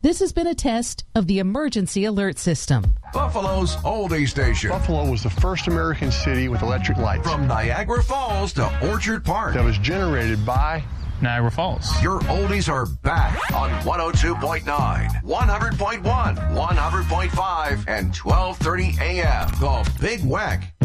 This has been a test of the emergency alert system. Buffalo's oldie station. Buffalo was the first American city with electric lights. From Niagara Falls to Orchard Park. That was generated by Niagara Falls. Your oldies are back on 102.9, 100.1, 100.5, and 1230 AM. The Big Wack.